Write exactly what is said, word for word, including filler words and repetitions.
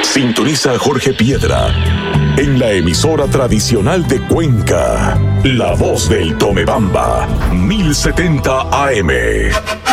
Sintoniza a Jorge Piedra en la emisora tradicional de Cuenca, La Voz del Tomebamba, mil setenta A M.